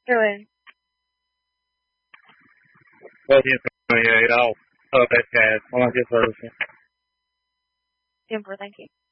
Doing. 1328 Alpha, Bad Cat, 1 servicing. 10-4, thank you.